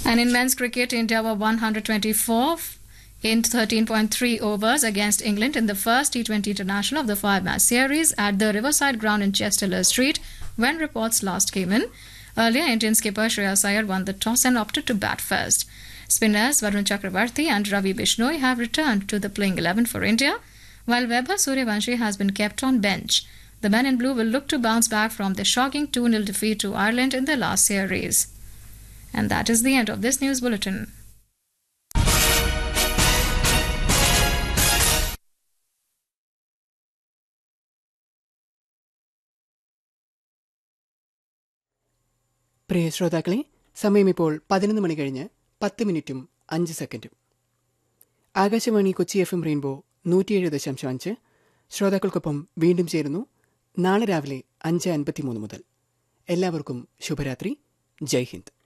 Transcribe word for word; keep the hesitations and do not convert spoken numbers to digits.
And in men's cricket, India were one hundred twenty-four in thirteen point three overs against England in the first T twenty international of the five-match series at the Riverside Ground in Chester Street when reports last came in. Earlier, Indian skipper Shreyas Iyer won the toss and opted to bat first. Spinners Varun Chakravarti and Ravi Bishnoi have returned to the playing eleven for India, while Vaibhav Suryavanshi has been kept on bench. The men in blue will look to bounce back from the shocking two nil defeat to Ireland in the last series. And that is the end of this news bulletin. പ്രിയ ശ്രോതാക്കളെ, സമയം ഇപ്പോൾ പതിനൊന്ന് മണി കഴിഞ്ഞ് പത്ത് മിനിറ്റും അഞ്ച് സെക്കൻഡും. Akashvani Kochi F M rainbow നൂറ്റിയേഴ് ദശാംശം അഞ്ച് ശ്രോതാക്കൾക്കൊപ്പം വീണ്ടും ചേരുന്നു നാളെ രാവിലെ അഞ്ച് അൻപത്തി മൂന്ന് മുതൽ. എല്ലാവർക്കും ശുഭരാത്രി. ജയ് ഹിന്ദ്.